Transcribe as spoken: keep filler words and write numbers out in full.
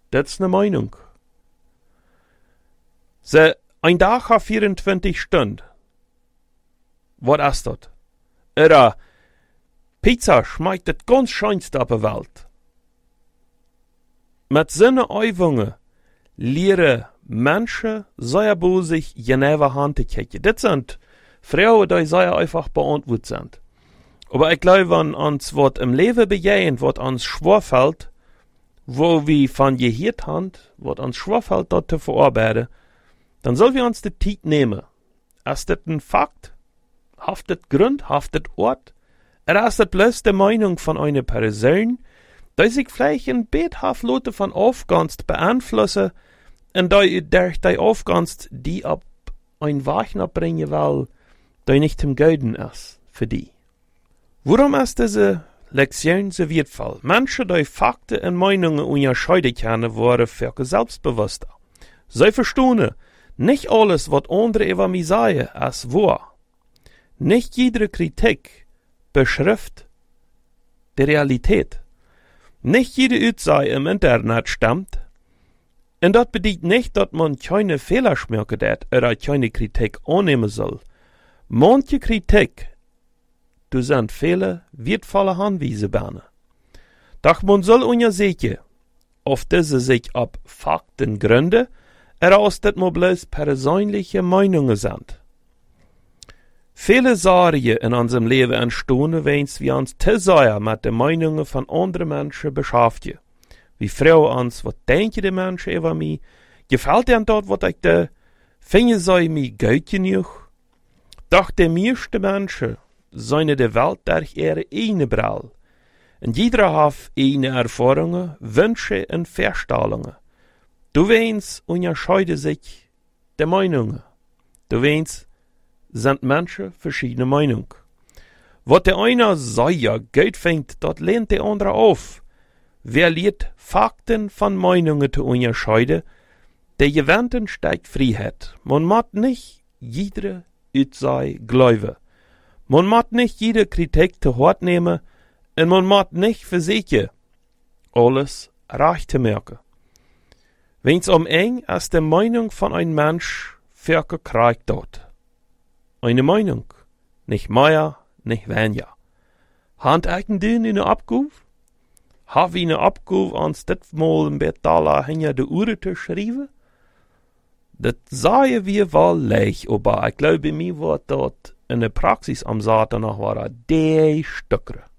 Dat is ne Meinung. Ze, ein Tag hat vierentwintig Stunden. Wat is dat? Oder Pizza schmeckt das ganz schönste auf der Welt. Mit seinen Übungen lehren Menschen sehr wohl sich genauer Hand zu kriegen. Das sind Frauen, die sehr einfach beantwortet sind. Aber ich glaube, wenn uns was im Leben begegnet, was uns schwerfällt, wo wir von gehört haben, was uns schwerfällt, dort zu verarbeiten, dann sollen wir uns die Zeit nehmen. Ist das ein Fakt? Haftet Grund, haftet Ort? Oder ist das bloß die Meinung von einer Person, die sich vielleicht ein Beethaft Leute von Aufganst beeinflussen und die durch die Aufganst die ab ein Wachen abbringen will, die nicht im Guten ist für die. Warum ist diese Lektion so wertvoll? Menschen, die Fakten und Meinungen unterscheiden können, waren für selbstbewusster. Sie verstehen, nicht alles, was andere über mich sagen, ist wahr. Nicht jede Kritik beschreibt die Realität. Nicht jede Aussage im Internet stimmt. Und das bedeutet nicht, dass man keine Fehler schmerken hat oder keine Kritik annehmen soll. Manche Kritik, du sind viele wertvolle Hinweise berne. Doch man soll untersuchen, ob diese sich ab Fakten gründen, oder aus das mal bloß persönliche Meinungen sind. Viele Sorgen in unserem Leben entstehen, wenn wir uns zu sehr mit den Meinungen von anderen Menschen beschäftigen. Wir fragen uns, was denken die Menschen über mich? Gefällt ihnen dort, was ich da? Finden sie mich gut genug? Doch die meisten Menschen sehen die Welt durch ihre eigene Brille. Und jeder hat eigene Erfahrungen, Wünsche und Vorstellungen. Du weißt, unterscheiden sich die Meinungen. Du weißt, sind Menschen verschiedene Meinungen. Was der eine sehr gut findet, dort lehnt der andere auf. Wer lehrt Fakten von Meinungen zu unterscheiden, der gewähnt steigt Freiheit. Man muss nicht jede Aussage glauben. Man muss nicht jede Kritik zu Hort nehmen und man muss nicht versuchen, alles recht zu merken. Wenn's um eng ist die Meinung von einem Mensch verkriegt dort. Eine Meinung, nicht mehr, nicht weniger. Hand ich denn in der Abgabe? Hab ich eine Abgabe ans dit mal ein Betala hinter der Uhr zu schreiben? Das sagen wir wohl leicht, aber ich glaube, mir wird dort in der Praxis am Saat danach war die Stücke.